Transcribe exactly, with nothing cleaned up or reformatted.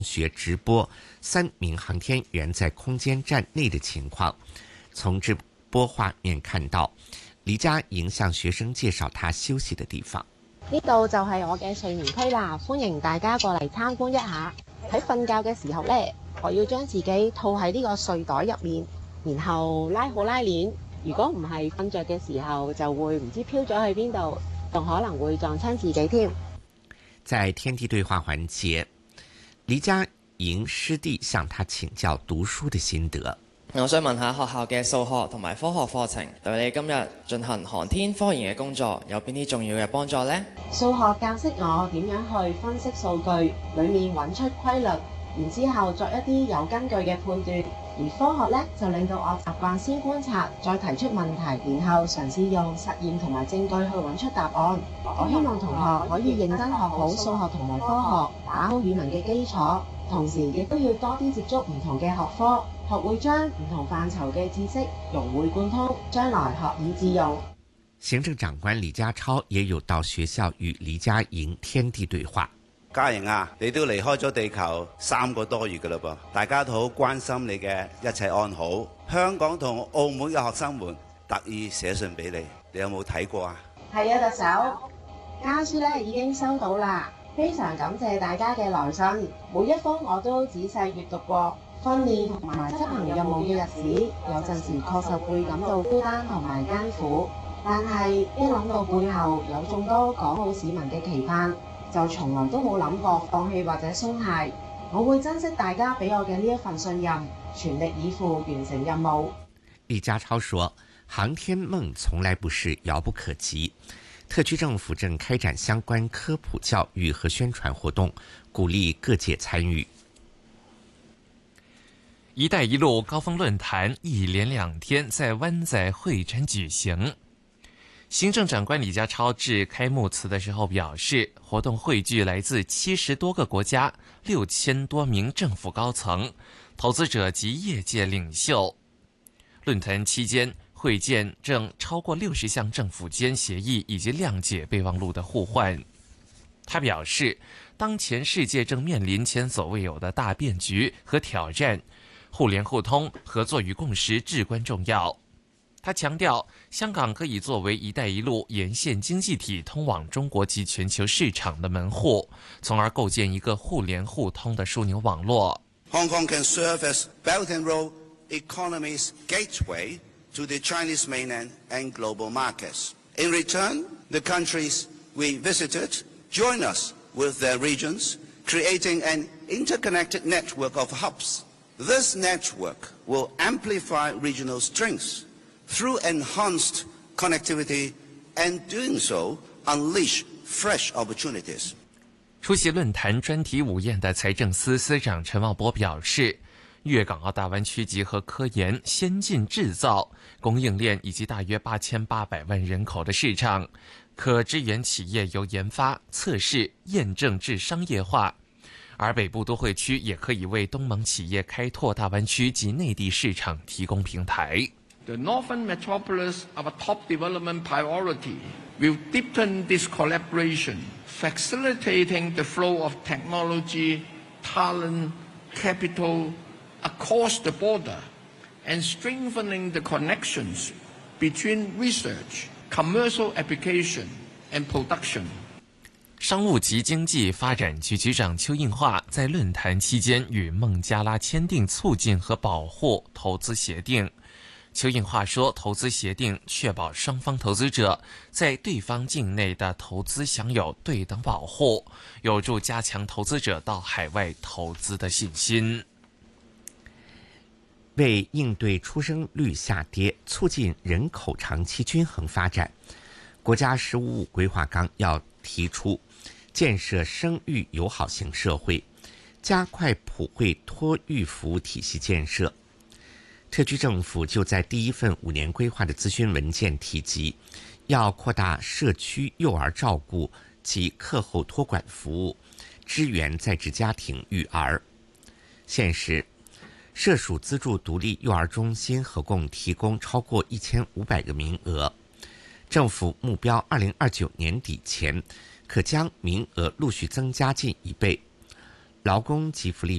学直播三名航天员在空间站内的情况。从直播画面看到，黎家莹向學生介紹他休息的地方。 呢度就係我嘅睡眠區啦，歡迎大家過嚟參觀一下。喺瞓覺嘅時候呢，我要將自己套喺呢個睡袋入面，然後拉好拉鏈。如果唔係瞓着嘅時候，就會唔知飄咗去邊度，仲可能會撞親自己添。 在天地對話環節，黎家莹師弟向他請教讀書的心得。 我想問下學校嘅數學同埋科學課程對你今日進行航天科研嘅工作有邊啲重要嘅幫助呢？ 數學教識我點樣去分析數據，裡面揾出規律，然之後作一啲有根據嘅判斷。而科學呢，就令到我習慣先觀察，再提出問題，然後嘗試用實驗同埋證據去揾出答案。我希望同學可以認真學好數學同埋科學，打好語文嘅基礎，同時亦都要多啲接觸唔同嘅學科，學會將唔同範疇嘅知識融會貫通，將來學以致用。 行政長官李家超也有到學校與黎家莹天地對話。 家瑩啊，你都離開咗地球三個多月㗎喇噃，大家都好關心你嘅一切安好。香港同澳門嘅學生們特意寫信俾你，你有冇睇過啊？ 係啊，特首，家書咧已經收到啦，非常感謝大家嘅來信，每一封我都仔細閱讀過。訓練同埋執行任務嘅日子，有陣時確實會感到孤單同埋艱苦，但係一諗到背後有眾多港澳市民嘅期盼，就從來都冇諗過放棄或者鬆懈。我會珍惜大家俾我嘅呢一份信任，全力以赴完成任務。 李家超說，航天夢從來不是遙不可及，特區政府正開展相關科普教育和宣傳活動，鼓勵各界參與。 一帶一路高峰論壇一連兩天在灣仔會展舉行。行政長官李家超致開幕詞的時候表示，活動匯聚來自七十多個國家、六千多名政府高層、投資者及業界領袖。論壇期間，會見正超過六十項政府間協議以及諒解備忘錄的互換。他表示，當前世界正面臨前所未有的大變局和挑戰，互聯互通、合作與共識至關重要。他強調，香港可以作為一帶一路沿線經濟體通往中國及全球市場的門戶，從而構建一個互聯互通的樞紐網絡。 Hong Kong can serve as Belt and Road economy's gateway to the Chinese mainland and global markets. In return, the countries we visited join us with their regions, creating an interconnected network of hubs. This network will amplify regional strengths through enhanced connectivity, and doing so, unleash fresh opportunities. 出席論壇專題午宴的財政司司長陳茂波表示，粵港澳大灣區結合科研、先進製造、供應鏈以及大約八千八百萬人口的市場，可支援企業由研發、測試、驗證至商業化。而北部都會區也可以為東盟企業開拓大灣區及內地市場提供平台。 The Northern Metropolis of a top development priority will deepen this collaboration, facilitating the flow of technology, talent, capital across the border, and strengthening the connections between research, commercial application, and production. 商務及經濟發展局局長邱應華在論壇期間與孟加拉簽訂促進和保護投資協定。邱應華說，投資協定確保雙方投資者在對方境內的投資享有對等保護，有助加強投資者到海外投資的信心。 為應對出生率下跌，促進人口長期均衡發展，國家十五五規劃綱要提出建設生育友好型社會，加快普惠托育服務體系建設。特區政府就在第一份五年規劃的諮詢文件提及，要擴大社區幼兒照顧及課後托管服務，支援在職家庭育兒。現時，社署資助獨立幼兒中心合共提供超過一千五百個名額，政府目標二零二九年底前可將名額陸續增加近一倍。 劳工及福利